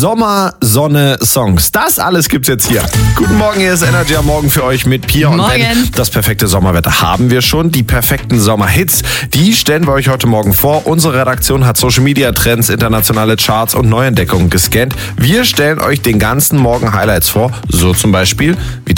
Sommer, Sonne, Songs. Das alles gibt's jetzt hier. Guten Morgen, hier ist Energy am Morgen für euch mit Pia und Morgen. Ben. Das perfekte Sommerwetter haben wir schon. Die perfekten Sommerhits, die stellen wir euch heute Morgen vor. Unsere Redaktion hat Social Media Trends, internationale Charts und Neuentdeckungen gescannt. Wir stellen euch den ganzen Morgen Highlights vor. So zum Beispiel wie